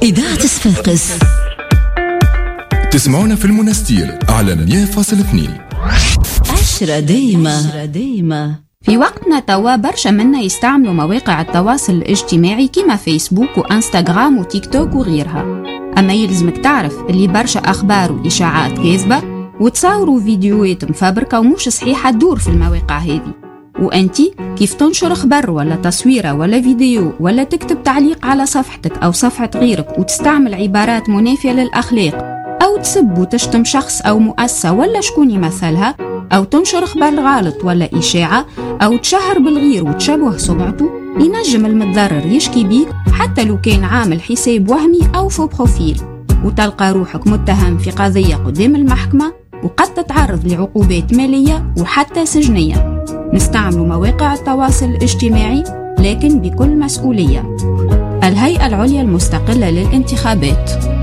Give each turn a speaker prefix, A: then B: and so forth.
A: إذاعة صفاقس.
B: تسمعونا في المنستير على 100.2.
A: عشرة دايما.
C: في وقتنا توا برشا منا يستعملوا مواقع التواصل الاجتماعي كيما فيسبوك وانستغرام وتيك توك وغيرها. أما يلزمك تعرف اللي برشا أخبار وإشاعات كاذبة وتصوروا فيديوهات مفبركة ومش صحيحة تدور في المواقع هذه. وأنتي كيف تنشر خبر ولا تصويرة ولا فيديو ولا تكتب تعليق على صفحتك أو صفحة غيرك وتستعمل عبارات منافية للأخلاق أو تسب وتشتم شخص أو مؤسسة ولا شكون يمثلها، أو تنشر خبر غلط ولا إشاعة أو تشهر بالغير وتشبه سمعته، ينجم المتضرر يشكي بيك حتى لو كان عامل حساب وهمي أو فو بروفيل، وتلقى روحك متهم في قضية قدام المحكمة وقد تتعرض لعقوبات مالية وحتى سجنية. نستعمل مواقع التواصل الاجتماعي لكن بكل مسؤولية. الهيئة العليا المستقلة للانتخابات.